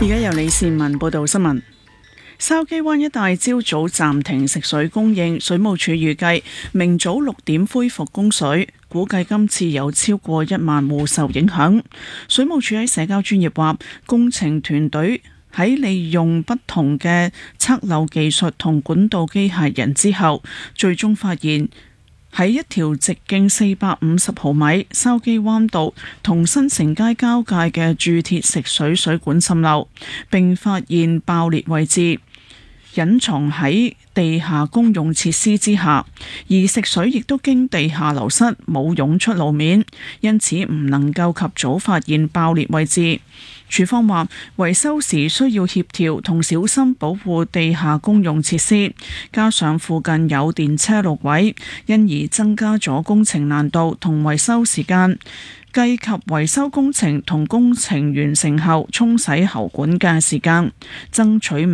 而家由李善文報道新聞。筲箕灣一帶朝早暫停食水供應，水務署預計明早6點恢復供水，估計今次有超過1萬戶受影響。水務署喺社交專頁話，工程團隊喺利用不同嘅測漏技術同管道機械人之後，最終發現喺一條直徑450毫米筲箕灣道同新城街交界嘅鑄鐵食水水管滲漏，並發現爆裂位置隱藏喺地下公用設施之下，而食水亦都經地下流失，冇湧出路面，因此唔能夠及早發現爆裂位置。署方話，維修時需要協調同小心保護地下公用設施，加上附近有電車路位，因而增加咗工程難度同維修時間。計及維修工程同工程完成後沖洗喉管嘅時間，爭取